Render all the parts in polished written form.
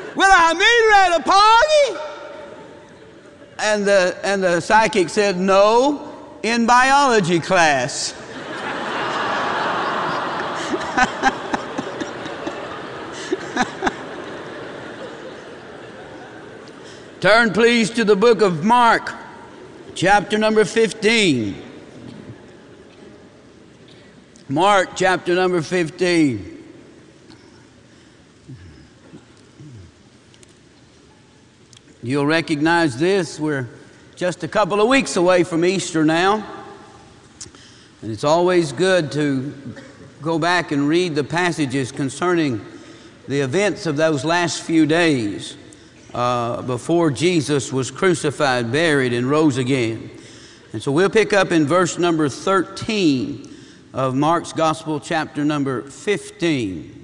Well, I mean at a party. And the psychic said, no, in biology class. Turn, please, to the book of Mark, chapter number 15. Mark, chapter number 15. You'll recognize this. We're just a couple of weeks away from Easter now. And it's always good to go back and read the passages concerning the events of those last few days before Jesus was crucified, buried, and rose again. And so we'll pick up in verse number 13 of Mark's Gospel, chapter number 15.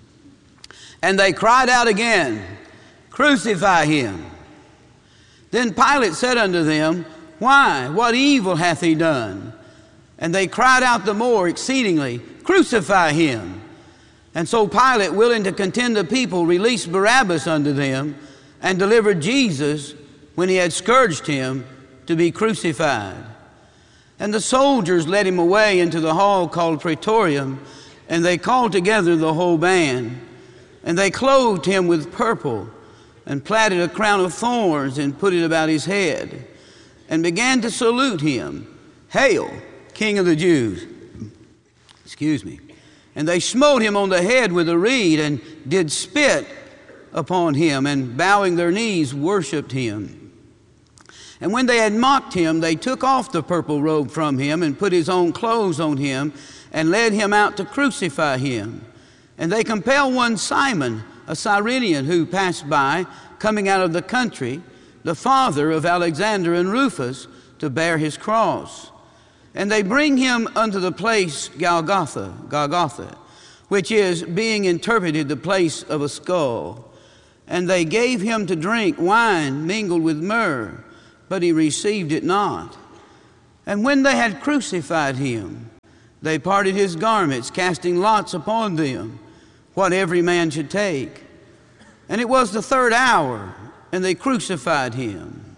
And they cried out again, crucify him. Then Pilate said unto them, why? What evil hath he done? And they cried out the more exceedingly, crucify him. And so Pilate, willing to content the people, released Barabbas unto them, and delivered Jesus, when he had scourged him, to be crucified. And the soldiers led him away into the hall called Praetorium, and they called together the whole band. And they clothed him with purple, and platted a crown of thorns, and put it about his head, and began to salute him, Hail, King of the Jews. Excuse me. And they smote him on the head with a reed, and did spit upon him, and bowing their knees worshipped him. And when they had mocked him, they took off the purple robe from him, and put his own clothes on him, and led him out to crucify him. And they compelled one Simon, a Cyrenian, who passed by, coming out of the country, the father of Alexander and Rufus, to bear his cross. And they bring him unto the place Golgotha, which is, being interpreted, the place of a skull. And they gave him to drink wine mingled with myrrh, but he received it not. And when they had crucified him, they parted his garments, casting lots upon them, what every man should take. And it was the third hour, and they crucified him.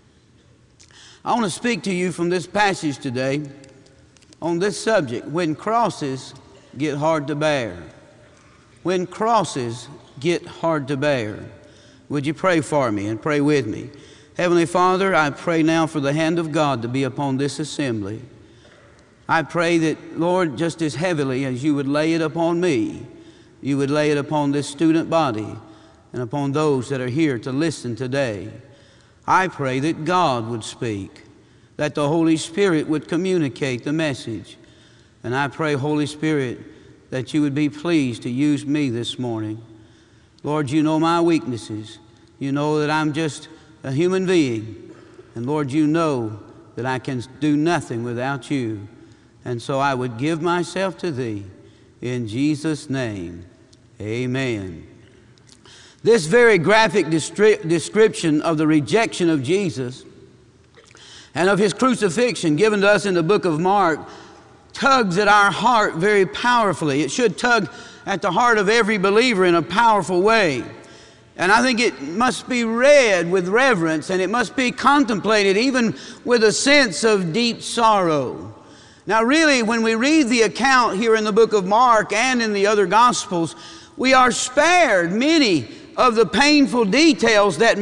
I want to speak to you from this passage today on this subject, when crosses get hard to bear. When crosses get hard to bear. Would you pray for me and pray with me? Heavenly Father, I pray now for the hand of God to be upon this assembly. I pray that, Lord, just as heavily as you would lay it upon me, you would lay it upon this student body and upon those that are here to listen today. I pray that God would speak, that the Holy Spirit would communicate the message. And I pray, Holy Spirit, that you would be pleased to use me this morning. Lord, you know my weaknesses. You know that I'm just a human being. And Lord, you know that I can do nothing without you. And so I would give myself to thee. In Jesus' name, amen. This very graphic description of the rejection of Jesus and of his crucifixion given to us in the book of Mark tugs at our heart very powerfully. It should tug at the heart of every believer in a powerful way. And I think it must be read with reverence, and it must be contemplated even with a sense of deep sorrow. Now really, when we read the account here in the book of Mark and in the other Gospels, we are spared many of the painful details that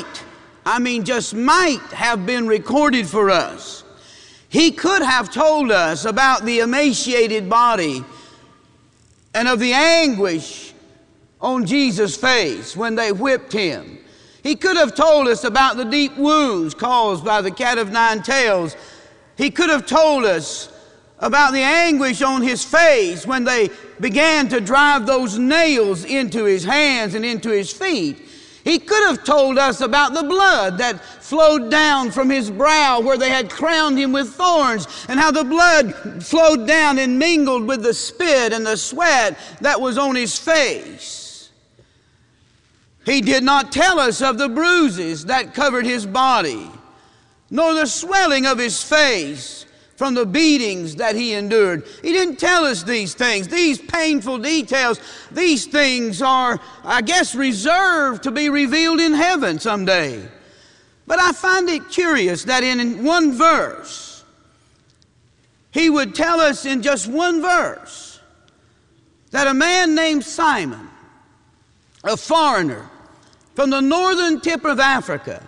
just might have been recorded for us. He could have told us about the emaciated body and of the anguish on Jesus' face when they whipped him. He could have told us about the deep wounds caused by the cat of nine tails. He could have told us about the anguish on his face when they began to drive those nails into his hands and into his feet. He could have told us about the blood that flowed down from his brow where they had crowned him with thorns, and how the blood flowed down and mingled with the spit and the sweat that was on his face. He did not tell us of the bruises that covered his body, nor the swelling of his face from the beatings that he endured. He didn't tell us these things, these painful details. These things are, I guess, reserved to be revealed in heaven someday. But I find it curious that in one verse, he would tell us in just one verse that a man named Simon, a foreigner from the northern tip of Africa,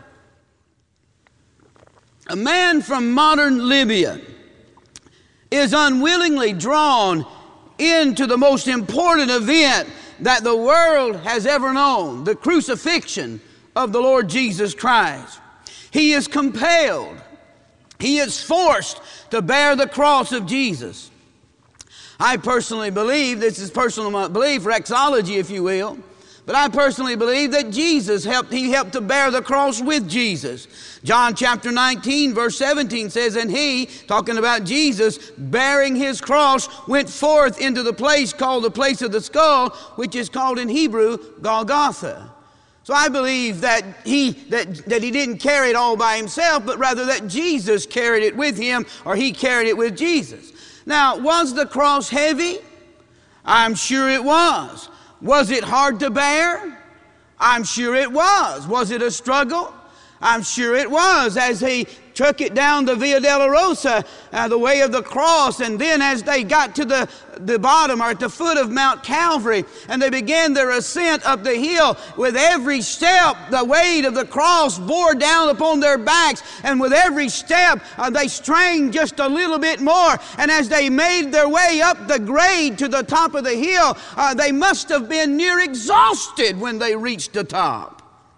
a man from modern Libya, is unwillingly drawn into the most important event that the world has ever known, the crucifixion of the Lord Jesus Christ. He is compelled, he is forced to bear the cross of Jesus. I personally believe, this is personal belief, Rexology if you will, but I personally believe that he helped to bear the cross with Jesus. John chapter 19 verse 17 says, and he, talking about Jesus, bearing his cross, went forth into the place called the place of the skull, which is called in Hebrew Golgotha. So I believe that he didn't carry it all by himself, but rather that Jesus carried it with him, or he carried it with Jesus. Now, was the cross heavy? I'm sure it was. Was it hard to bear? I'm sure it was. Was it a struggle? I'm sure it was, as he took it down the Via Dolorosa, the way of the cross, and then as they got to the bottom, or at the foot of Mount Calvary, and they began their ascent up the hill, with every step the weight of the cross bore down upon their backs, and with every step they strained just a little bit more, and as they made their way up the grade to the top of the hill, they must have been near exhausted when they reached the top.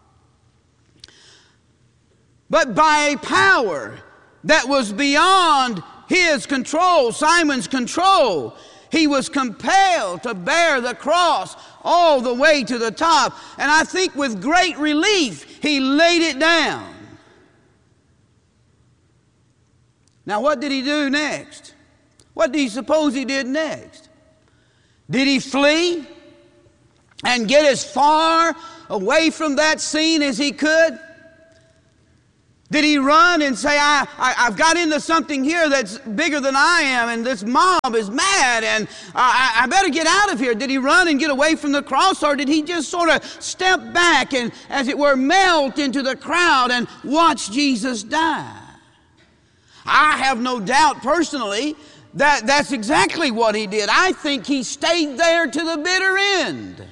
But by a power that was beyond his control, Simon's control, he was compelled to bear the cross all the way to the top. And I think with great relief, he laid it down. Now, what did he do next? What do you suppose he did next? Did he flee and get as far away from that scene as he could? Did he run and say, I've got into something here that's bigger than I am, and this mob is mad, and I better get out of here? Did he run and get away from the cross, or did he just sort of step back and, as it were, melt into the crowd and watch Jesus die? I have no doubt personally that that's exactly what he did. I think he stayed there to the bitter end.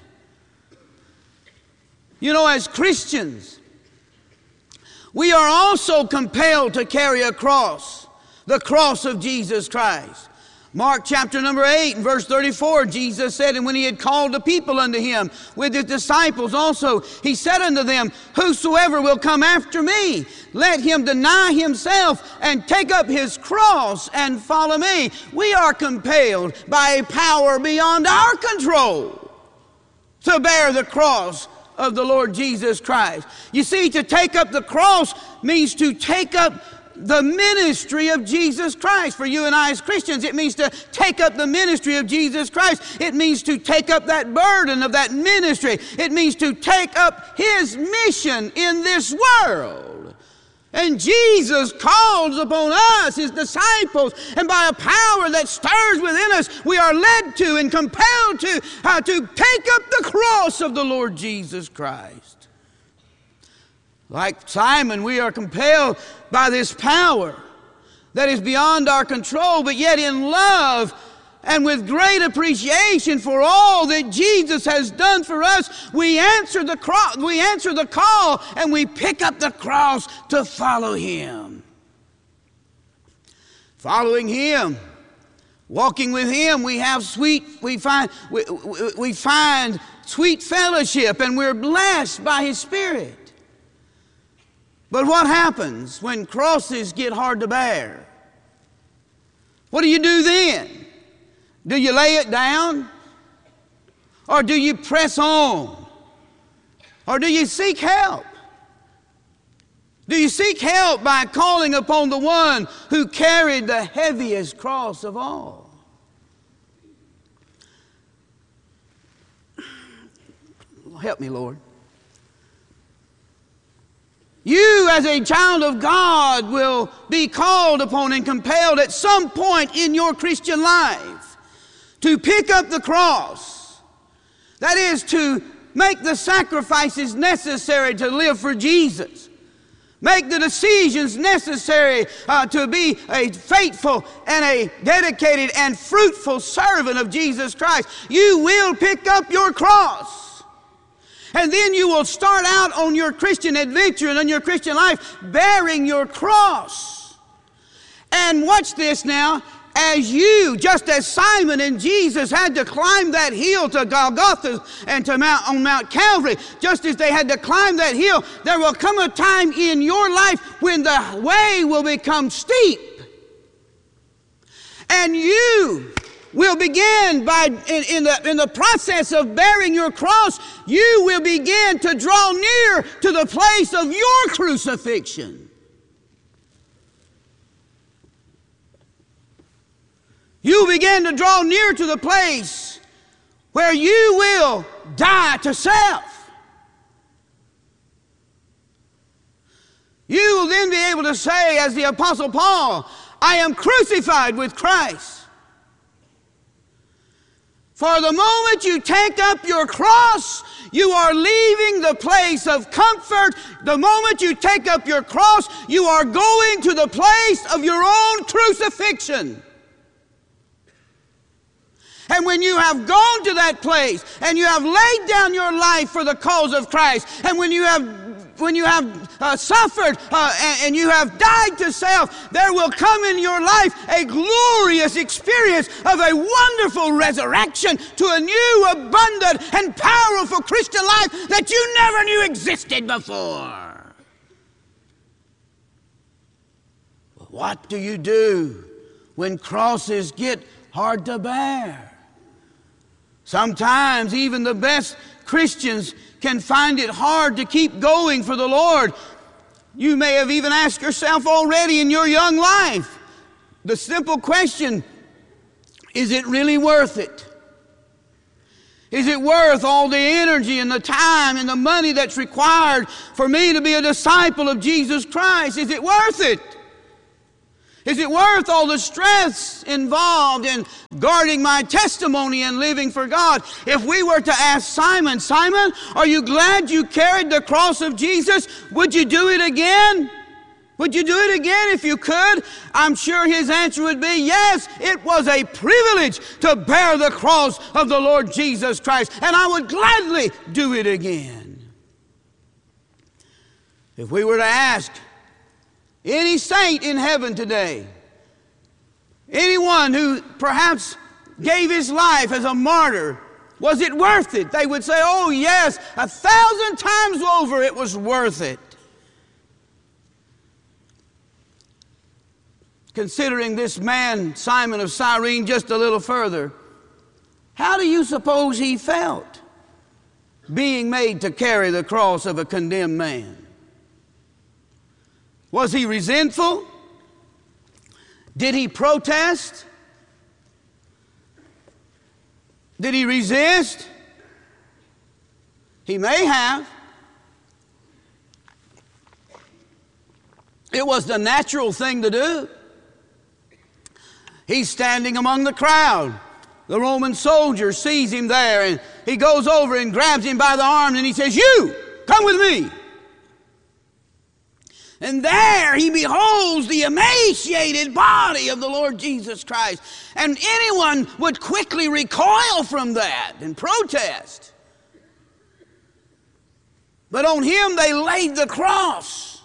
You know, as Christians, we are also compelled to carry a cross, the cross of Jesus Christ. Mark chapter number 8 and verse 34, Jesus said, and when he had called the people unto him with his disciples also, he said unto them, whosoever will come after me, let him deny himself and take up his cross and follow me. We are compelled by a power beyond our control to bear the cross of the Lord Jesus Christ. You see, to take up the cross means to take up the ministry of Jesus Christ. For you and I as Christians, it means to take up the ministry of Jesus Christ. It means to take up that burden of that ministry. It means to take up his mission in this world. And Jesus calls upon us, his disciples, and by a power that stirs within us, we are led to and compelled to take up the cross of the Lord Jesus Christ. Like Simon, we are compelled by this power that is beyond our control, but yet in love and with great appreciation for all that Jesus has done for us, we answer the call, and we pick up the cross to follow him. Following him, walking with him, we find sweet fellowship, and we're blessed by his Spirit. But what happens when crosses get hard to bear? What do you do then? Do you lay it down? Or do you press on? Or do you seek help? Do you seek help by calling upon the one who carried the heaviest cross of all? Help me, Lord. You you as a child of God will be called upon and compelled at some point in your Christian life to pick up the cross. That is, to make the sacrifices necessary to live for Jesus. Make the decisions necessary to be a faithful and a dedicated and fruitful servant of Jesus Christ. You will pick up your cross. And then you will start out on your Christian adventure and on your Christian life bearing your cross. And watch this now. As you, just as Simon and Jesus had to climb that hill to Golgotha and to Mount Calvary, just as they had to climb that hill, there will come a time in your life when the way will become steep. And you will begin in the process of bearing your cross, you will begin to draw near to the place of your crucifixion. You begin to draw near to the place where you will die to self. You will then be able to say, as the Apostle Paul, I am crucified with Christ. For the moment you take up your cross, you are leaving the place of comfort. The moment you take up your cross, you are going to the place of your own crucifixion. And when you have gone to that place and you have laid down your life for the cause of Christ, and when you have suffered and you have died to self, there will come in your life a glorious experience of a wonderful resurrection to a new, abundant, and powerful Christian life that you never knew existed before. But what do you do when crosses get hard to bear? Sometimes even the best Christians can find it hard to keep going for the Lord. You may have even asked yourself already in your young life the simple question, is it really worth it? Is it worth all the energy and the time and the money that's required for me to be a disciple of Jesus Christ? Is it worth it? Is it worth all the stress involved in guarding my testimony and living for God? If we were to ask Simon, Simon, are you glad you carried the cross of Jesus? Would you do it again? Would you do it again if you could? I'm sure his answer would be, yes, it was a privilege to bear the cross of the Lord Jesus Christ, and I would gladly do it again. If we were to ask any saint in heaven today, anyone who perhaps gave his life as a martyr, was it worth it? They would say, oh yes, 1,000 times over it was worth it. Considering this man, Simon of Cyrene, just a little further, how do you suppose he felt being made to carry the cross of a condemned man? Was he resentful? Did he protest? Did he resist? He may have. It was the natural thing to do. He's standing among the crowd. The Roman soldier sees him there, and he goes over and grabs him by the arm, and he says, "You, come with me." And there he beholds the emaciated body of the Lord Jesus Christ. And anyone would quickly recoil from that and protest. But on him they laid the cross.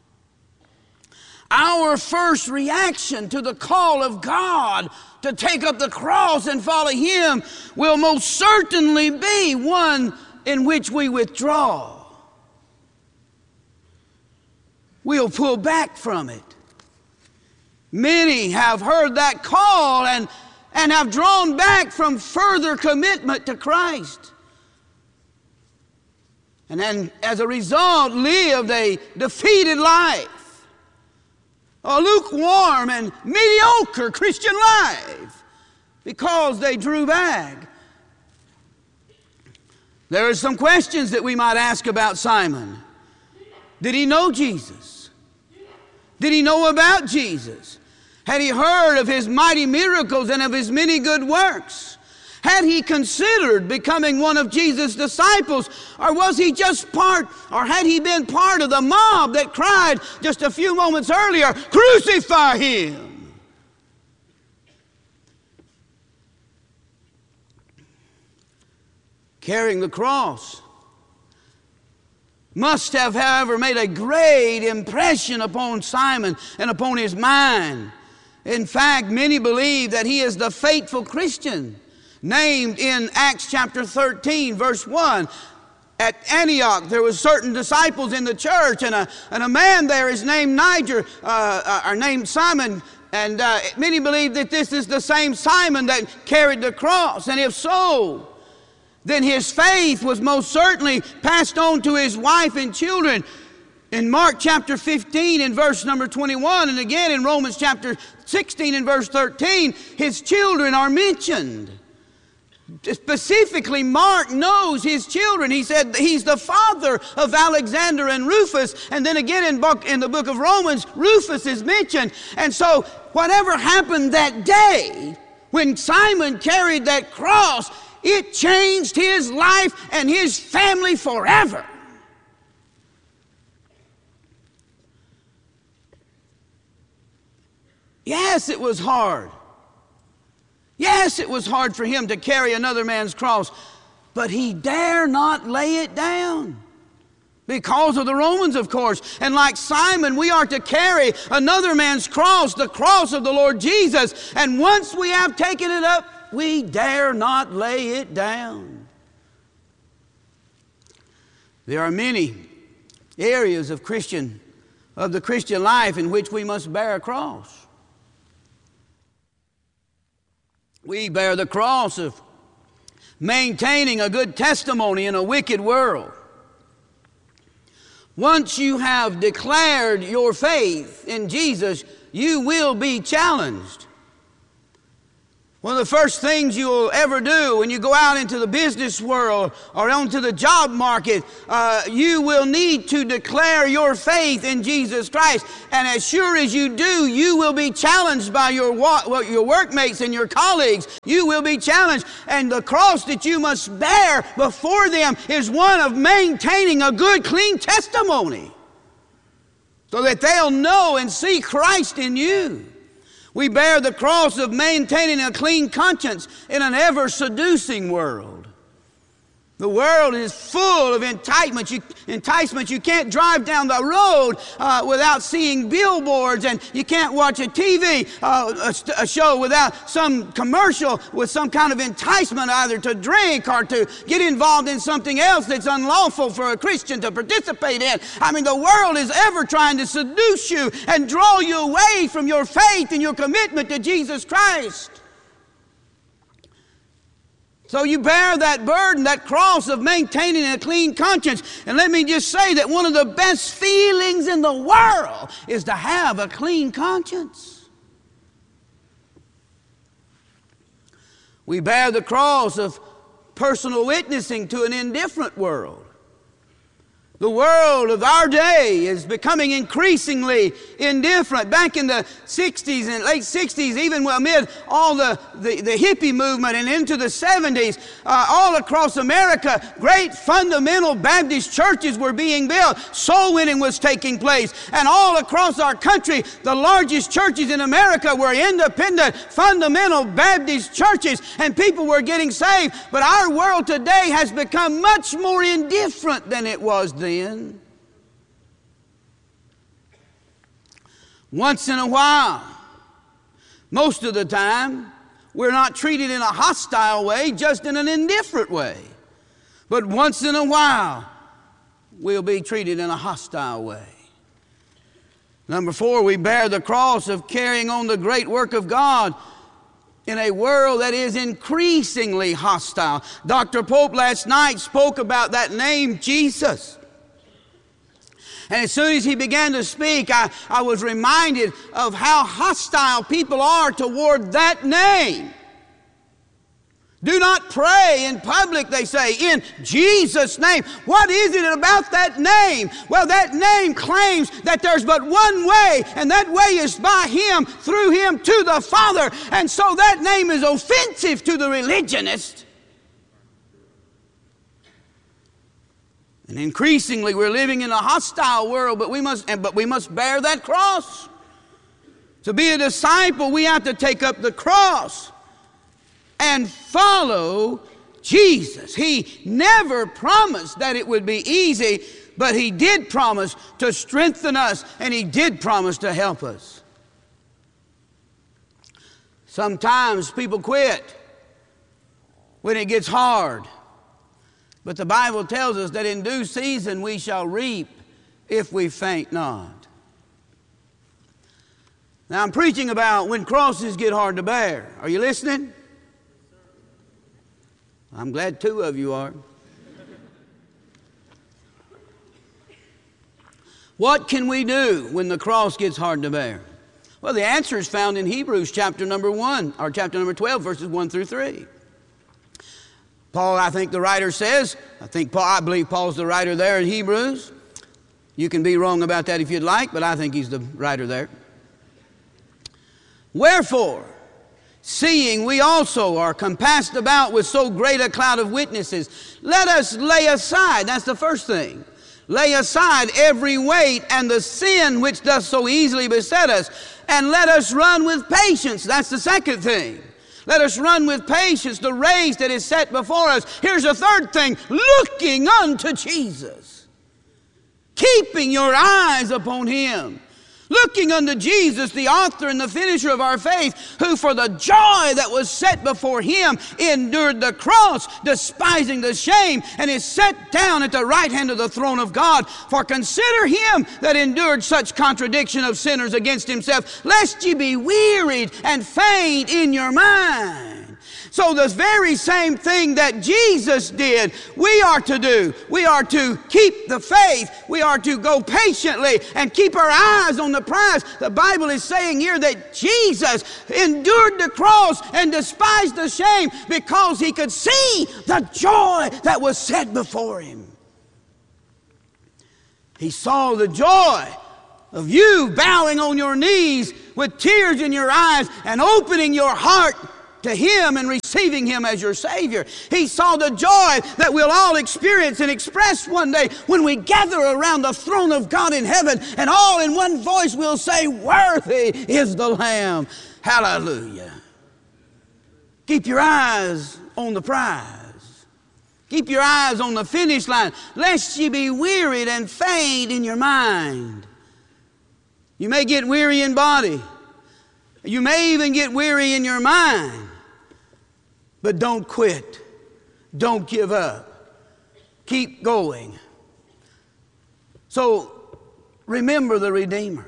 Our first reaction to the call of God to take up the cross and follow him will most certainly be one in which we withdraw. We'll pull back from it. Many have heard that call and have drawn back from further commitment to Christ. And then as a result lived a defeated life, a lukewarm and mediocre Christian life, because they drew back. There are some questions that we might ask about Simon. Did he know Jesus? Did he know about Jesus? Had he heard of his mighty miracles and of his many good works? Had he considered becoming one of Jesus' disciples? Or was he just part, or had he been part of the mob that cried just a few moments earlier, "Crucify him"? Carrying the cross must have, however, made a great impression upon Simon and upon his mind. In fact, many believe that he is the faithful Christian named in Acts chapter 13, verse 1. At Antioch, there were certain disciples in the church, and a man there is named Niger, or named Simon, and many believe that this is the same Simon that carried the cross. And if so, then his faith was most certainly passed on to his wife and children. In Mark chapter 15 and verse number 21, and again in Romans chapter 16 and verse 13, his children are mentioned. Specifically, Mark knows his children. He said he's the father of Alexander and Rufus. And then again in the book of Romans, Rufus is mentioned. And so whatever happened that day when Simon carried that cross, it changed his life and his family forever. Yes, it was hard. Yes, it was hard for him to carry another man's cross, but he dare not lay it down. Because of the Romans, of course. And like Simon, we are to carry another man's cross, the cross of the Lord Jesus. And once we have taken it up, we dare not lay it down. There are many areas of the Christian life in which we must bear a cross. We bear the cross of maintaining a good testimony in a wicked world. Once you have declared your faith in Jesus, you will be challenged. One of the first things you'll ever do when you go out into the business world or onto the job market, you will need to declare your faith in Jesus Christ. And as sure as you do, you will be challenged by your workmates and your colleagues. You will be challenged. And the cross that you must bear before them is one of maintaining a good, clean testimony so that they'll know and see Christ in you. We bear the cross of maintaining a clean conscience in an ever-seducing world. The world is full of enticements. You can't drive down the road without seeing billboards, and you can't watch a TV a show without some commercial with some kind of enticement, either to drink or to get involved in something else that's unlawful for a Christian to participate in. I mean, the world is ever trying to seduce you and draw you away from your faith and your commitment to Jesus Christ. So you bear that burden, that cross of maintaining a clean conscience. And let me just say that one of the best feelings in the world is to have a clean conscience. We bear the cross of personal witnessing to an indifferent world. The world of our day is becoming increasingly indifferent. Back in the 60s and late 60s, even amid all the hippie movement and into the 70s, all across America, great fundamental Baptist churches were being built. Soul winning was taking place. And all across our country, the largest churches in America were independent, fundamental Baptist churches, and people were getting saved. But our world today has become much more indifferent than it was then. Once in a while, most of the time, we're not treated in a hostile way, just in an indifferent way. But once in a while, we'll be treated in a hostile way. Number 4, we bear the cross of carrying on the great work of God in a world that is increasingly hostile. Dr. Pope last night spoke about that name, Jesus. And as soon as he began to speak, I was reminded of how hostile people are toward that name. Do not pray in public, they say, in Jesus' name. What is it about that name? Well, that name claims that there's but one way, and that way is by Him, through Him, to the Father. And so that name is offensive to the religionist. And increasingly, we're living in a hostile world, but we must bear that cross. To be a disciple, we have to take up the cross and follow Jesus. He never promised that it would be easy, but He did promise to strengthen us, and He did promise to help us. Sometimes people quit when it gets hard, but the Bible tells us that in due season we shall reap if we faint not. Now I'm preaching about when crosses get hard to bear. Are you listening? I'm glad two of you are. What can we do when the cross gets hard to bear? Well, the answer is found in Hebrews chapter number 1, or chapter number 12, verses 1 through 3. Paul, I think the writer says, I believe Paul's the writer there in Hebrews. You can be wrong about that if you'd like, but I think he's the writer there. Wherefore, seeing we also are compassed about with so great a cloud of witnesses, let us lay aside, that's the first thing, lay aside every weight and the sin which doth so easily beset us, and let us run with patience, that's the second thing. Let us run with patience the race that is set before us. Here's the third thing, looking unto Jesus, keeping your eyes upon Him. Looking unto Jesus, the author and the finisher of our faith, who for the joy that was set before Him endured the cross, despising the shame, and is set down at the right hand of the throne of God. For consider Him that endured such contradiction of sinners against Himself, lest ye be wearied and faint in your mind. So the very same thing that Jesus did, we are to do. We are to keep the faith. We are to go patiently and keep our eyes on the prize. The Bible is saying here that Jesus endured the cross and despised the shame because He could see the joy that was set before Him. He saw the joy of you bowing on your knees with tears in your eyes and opening your heart to Him and receiving Him as your Savior. He saw the joy that we'll all experience and express one day when we gather around the throne of God in heaven, and all in one voice we'll say, worthy is the Lamb. Hallelujah. Keep your eyes on the prize. Keep your eyes on the finish line, lest ye be wearied and faint in your mind. You may get weary in body. You may even get weary in your mind. But don't quit. Don't give up. Keep going. So remember the Redeemer.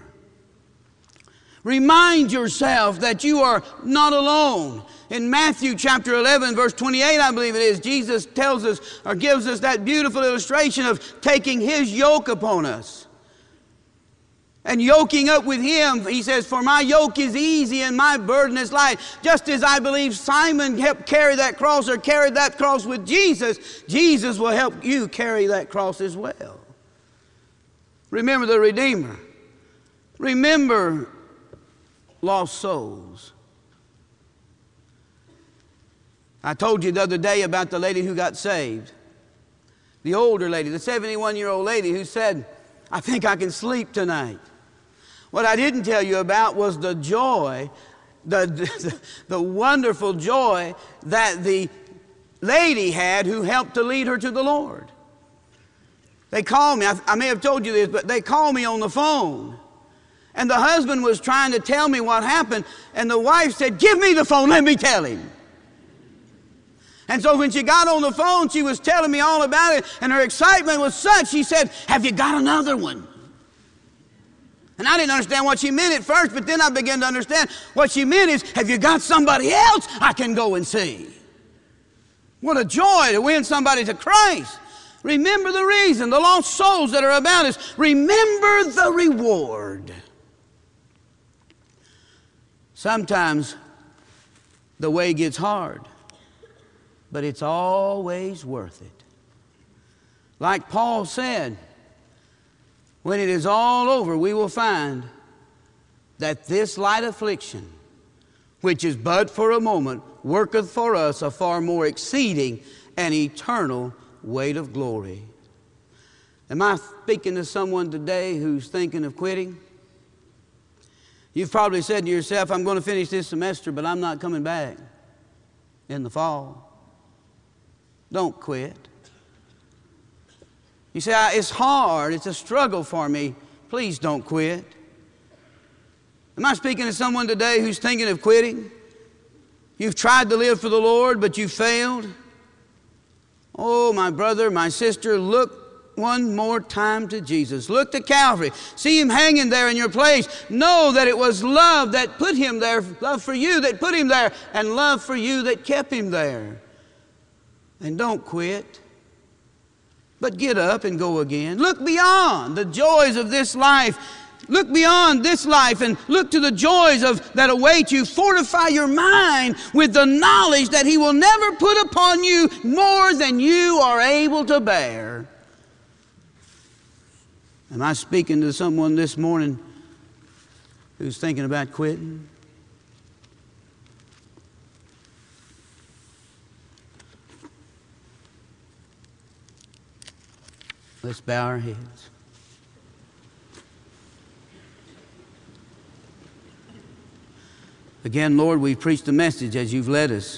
Remind yourself that you are not alone. In Matthew chapter 11, verse 28, I believe it is, Jesus tells us or gives us that beautiful illustration of taking His yoke upon us. And yoking up with Him, He says, for my yoke is easy and my burden is light. Just as I believe Simon helped carry that cross or carried that cross with Jesus, Jesus will help you carry that cross as well. Remember the Redeemer. Remember lost souls. I told you the other day about the lady who got saved. The older lady, the 71-year-old lady who said, I think I can sleep tonight. What I didn't tell you about was the joy, the wonderful joy that the lady had who helped to lead her to the Lord. They called me, I may have told you this, but they called me on the phone. And the husband was trying to tell me what happened, and the wife said, give me the phone, let me tell him. And so when she got on the phone, she was telling me all about it, and her excitement was such, she said, have you got another one? And I didn't understand what she meant at first, but then I began to understand what she meant is, have you got somebody else I can go and see? What a joy to win somebody to Christ. Remember the reason, the lost souls that are about us. Remember the reward. Sometimes the way gets hard. but it's always worth it. Like Paul said, when it is all over, we will find that this light affliction, which is but for a moment, worketh for us a far more exceeding and eternal weight of glory. Am I speaking to someone today who's thinking of quitting? You've probably said to yourself, I'm going to finish this semester, but I'm not coming back in the fall. Don't quit. You say, it's hard, it's a struggle for me. Please don't quit. Am I speaking to someone today who's thinking of quitting? You've tried to live for the Lord, but you failed. Oh, my brother, my sister, look one more time to Jesus. Look to Calvary. See Him hanging there in your place. Know that it was love that put Him there, love for you that put Him there, and love for you that kept Him there. And don't quit, but get up and go again. Look beyond the joys of this life. Look beyond this life and look to the joys that await you. Fortify your mind with the knowledge that He will never put upon you more than you are able to bear. Am I speaking to someone this morning who's thinking about quitting? Let's bow our heads. Again, Lord, we've preached the message as You've led us.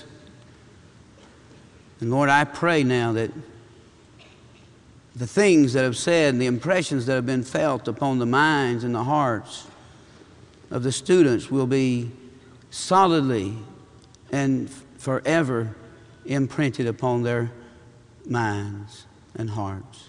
And Lord, I pray now that the things that have said and the impressions that have been felt upon the minds and the hearts of the students will be solidly and forever imprinted upon their minds and hearts.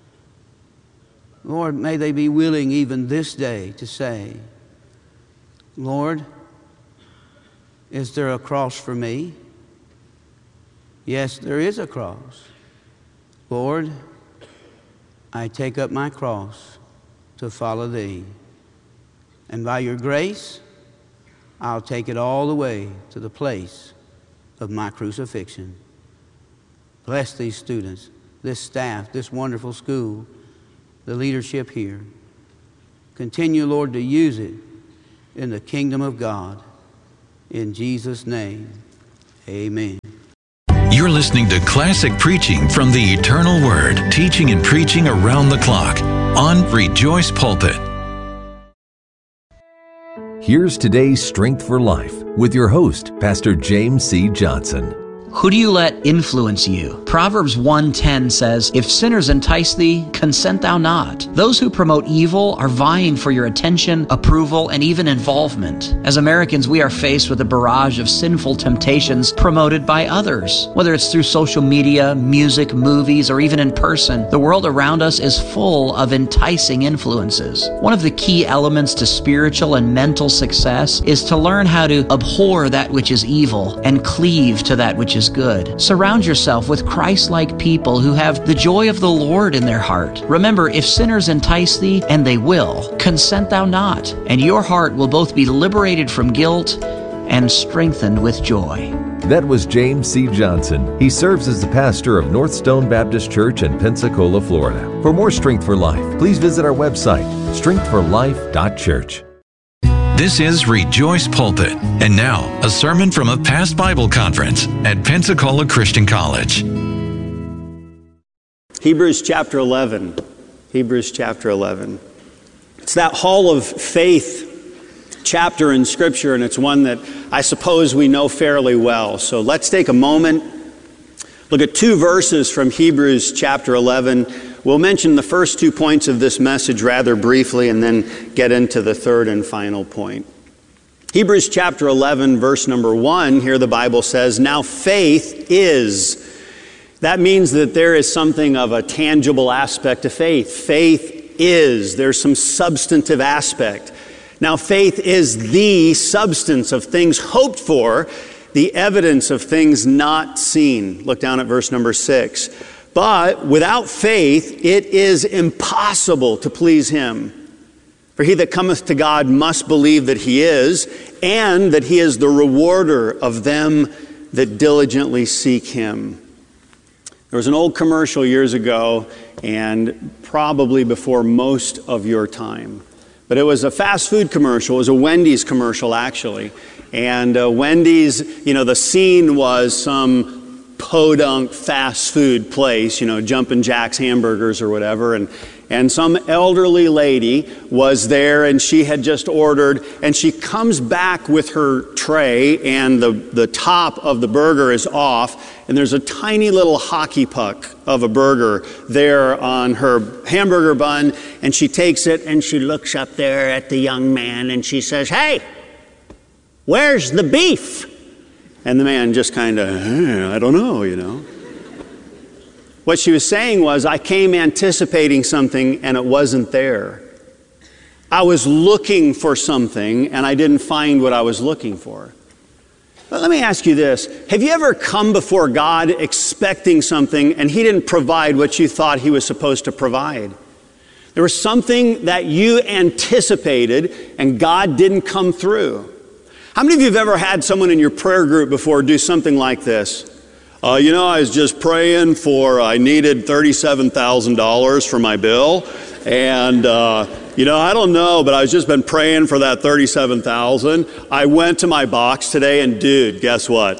Lord, may they be willing even this day to say, Lord, is there a cross for me? Yes, there is a cross. Lord, I take up my cross to follow Thee. And by Your grace, I'll take it all the way to the place of my crucifixion. Bless these students, this staff, this wonderful school, the leadership here. Continue, Lord, to use it in the kingdom of God. In Jesus' name, amen. You're listening to classic preaching from the Eternal Word, teaching and preaching around the clock on Rejoice Pulpit. Here's today's Strength for Life with your host, Pastor James C. Johnson. Who do you let influence you? Proverbs 1:10 says, "If sinners entice thee, consent thou not." Those who promote evil are vying for your attention, approval, and even involvement. As Americans, we are faced with a barrage of sinful temptations promoted by others. Whether it's through social media, music, movies, or even in person, the world around us is full of enticing influences. One of the key elements to spiritual and mental success is to learn how to abhor that which is evil and cleave to that which is good. Surround yourself with Christ-like people who have the joy of the Lord in their heart. Remember, if sinners entice thee, and they will, consent thou not, and your heart will both be liberated from guilt and strengthened with joy. That was James C. Johnson. He serves as the pastor of North Stone Baptist Church in Pensacola, Florida. For more Strength for Life, please visit our website, strengthforlife.church. This is Rejoice Pulpit. And now, a sermon from a past Bible conference at Pensacola Christian College. Hebrews chapter 11. Hebrews chapter 11. It's that hall of faith chapter in Scripture, and it's one that I suppose we know fairly well. So let's take a moment, look at two verses from Hebrews chapter 11. We'll mention the first 2 points of this message rather briefly and then get into the third and final point. Hebrews chapter 11, verse number 1, here the Bible says, "Now faith is." That means that there is something of a tangible aspect to faith. Faith is. There's some substantive aspect. Now faith is the substance of things hoped for, the evidence of things not seen. Look down at verse number 6. "But without faith it is impossible to please Him. For he that cometh to God must believe that He is, and that He is the rewarder of them that diligently seek him. There was an old commercial years ago, and probably before most of your time. But it was a fast food commercial. It was a Wendy's commercial, actually. And Wendy's, the scene was some podunk fast food place, Jumpin' Jack's Hamburgers or whatever. And some elderly lady was there, and she had just ordered, and she comes back with her tray, and the top of the burger is off, and there's a tiny little hockey puck of a burger there on her hamburger bun, and she takes it, and she looks up there at the young man, and she says, "Hey, where's the beef?" And the man just kind of, I don't know, What she was saying was, I came anticipating something and it wasn't there. I was looking for something and I didn't find what I was looking for. But let me ask you this. Have you ever come before God expecting something and he didn't provide what you thought he was supposed to provide? There was something that you anticipated and God didn't come through. How many of you have ever had someone in your prayer group before do something like this? I was just praying I needed $37,000 for my bill. And, I don't know, but I've just been praying for that $37,000. I went to my box today and dude, guess what?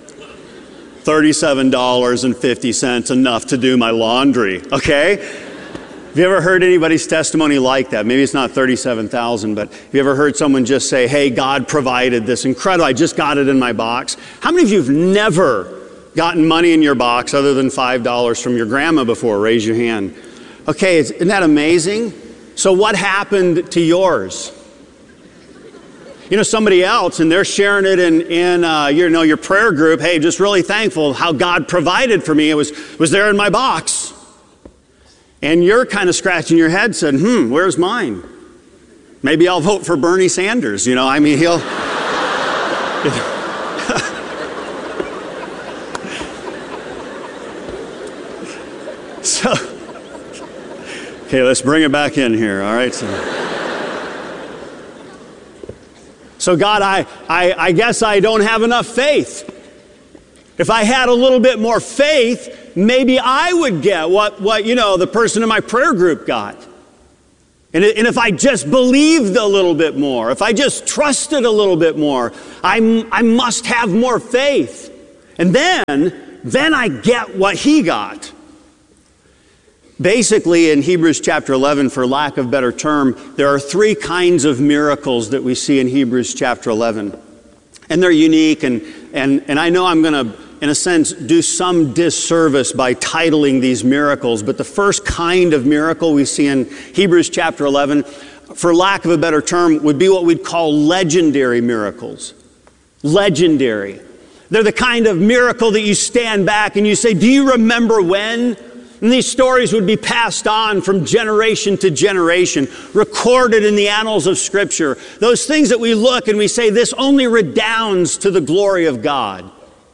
$37.50, enough to do my laundry, okay? Have you ever heard anybody's testimony like that? Maybe it's not $37,000, but have you ever heard someone just say, hey, God provided this incredible, I just got it in my box? How many of you have never gotten money in your box other than $5 from your grandma before? Raise your hand. Okay, isn't that amazing? So what happened to yours? Somebody else, and they're sharing it in your prayer group. Hey, just really thankful how God provided for me. It was there in my box. And you're kind of scratching your head, said, where's mine? Maybe I'll vote for Bernie Sanders. He'll... So, okay, let's bring it back in here, all right? So God, I guess I don't have enough faith. If I had a little bit more faith, maybe I would get what the person in my prayer group got. And if I just believed a little bit more, if I just trusted a little bit more, I must have more faith. And then I get what he got. Basically, in Hebrews chapter 11, for lack of a better term, there are three kinds of miracles that we see in Hebrews chapter 11. And they're unique, and I know I'm going to, in a sense, do some disservice by titling these miracles. But the first kind of miracle we see in Hebrews chapter 11, for lack of a better term, would be what we'd call legendary miracles. Legendary. They're the kind of miracle that you stand back and you say, do you remember when? And these stories would be passed on from generation to generation, recorded in the annals of Scripture. Those things that we look and we say, this only redounds to the glory of God.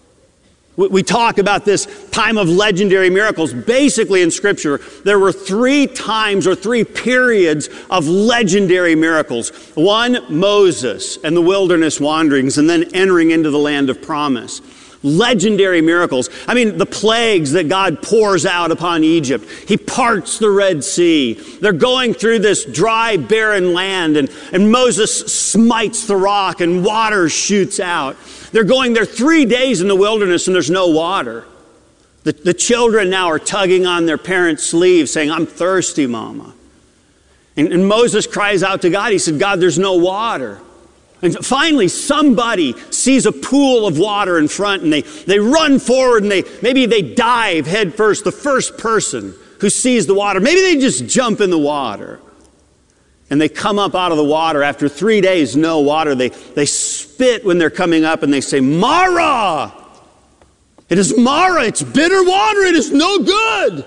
We talk about this time of legendary miracles. Basically in Scripture, there were three times or three periods of legendary miracles. One, Moses and the wilderness wanderings, and then entering into the land of promise. Legendary miracles. The plagues that God pours out upon Egypt. He parts the Red Sea. They're going through this dry, barren land, and Moses smites the rock and water shoots out. They're going there 3 days in the wilderness and there's no water. The children now are tugging on their parents' sleeves saying, I'm thirsty, Mama. And Moses cries out to God. He said, God, there's no water. And finally, somebody sees a pool of water in front and they run forward and maybe they dive head first, the first person who sees the water. Maybe they just jump in the water. And they come up out of the water after 3 days, no water. They spit when they're coming up and they say, Mara! It is Mara, it's bitter water, it is no good.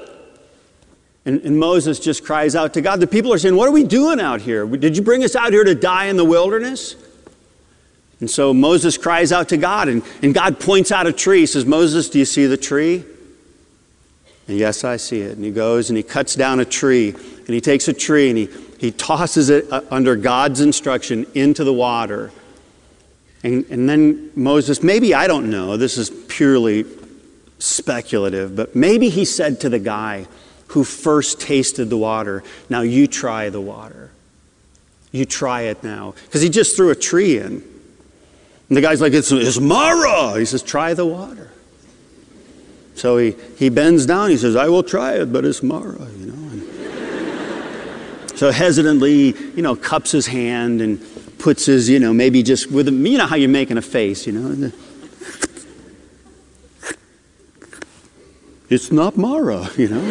And Moses just cries out to God. The people are saying, what are we doing out here? Did you bring us out here to die in the wilderness? And so Moses cries out to God, and God points out a tree. He says, Moses, do you see the tree? And yes, I see it. And he goes and he cuts down a tree, and he takes a tree and he tosses it under God's instruction into the water. And then Moses, maybe, I don't know, this is purely speculative, but maybe he said to the guy who first tasted the water, now you try the water. You try it now. Because he just threw a tree in. And the guy's like, it's Mara. He says, try the water. So he bends down, he says, I will try it, but it's Mara, you know. And so hesitantly, cups his hand and puts his, maybe just with, how you're making a face, It's not Mara,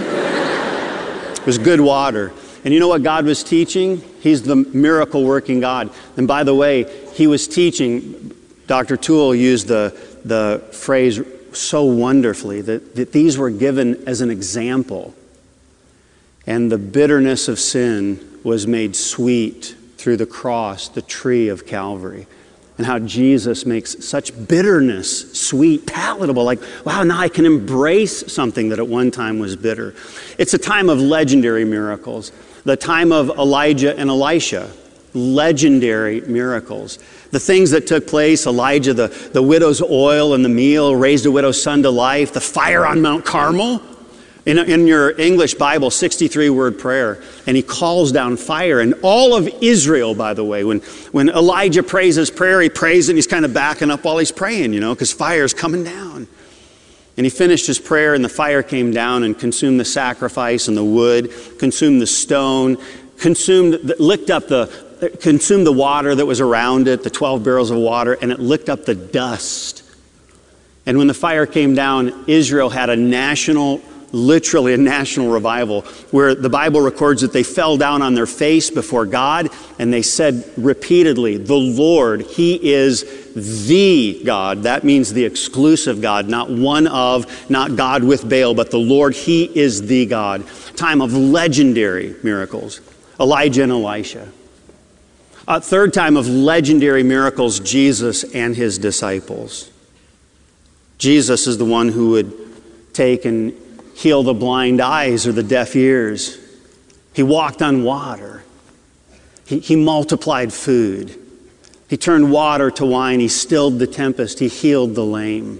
It was good water. And you know what God was teaching? He's the miracle working God. And by the way, he was teaching, Dr. Toole used the phrase so wonderfully, that these were given as an example. And the bitterness of sin was made sweet through the cross, the tree of Calvary. And how Jesus makes such bitterness sweet, palatable. Like, wow, now I can embrace something that at one time was bitter. It's a time of legendary miracles. The time of Elijah and Elisha. Legendary miracles. The things that took place, Elijah, the widow's oil and the meal, raised a widow's son to life, the fire on Mount Carmel. In your English Bible, 63-word prayer, and he calls down fire. And all of Israel, by the way, when Elijah prays his prayer, he prays and he's kind of backing up while he's praying, because fire's coming down. And he finished his prayer, and the fire came down and consumed the sacrifice and the wood, consumed the stone, consumed the water that was around it, the 12 barrels of water, and it licked up the dust. And when the fire came down, Israel had literally a national revival, where the Bible records that they fell down on their face before God, and they said repeatedly, the Lord, He is the God. That means the exclusive God, not one of, not God with Baal, but the Lord, He is the God. Time of legendary miracles. Elijah and Elisha. Third time of legendary miracles, Jesus and His disciples. Jesus is the one who would take and heal the blind eyes or the deaf ears. He walked on water. He multiplied food. He turned water to wine. He stilled the tempest. He healed the lame.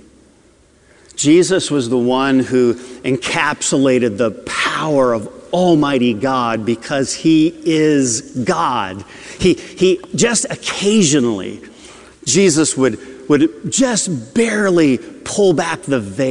Jesus was the one who encapsulated the power of Almighty God because He is God. He just occasionally, Jesus would just barely pull back the veil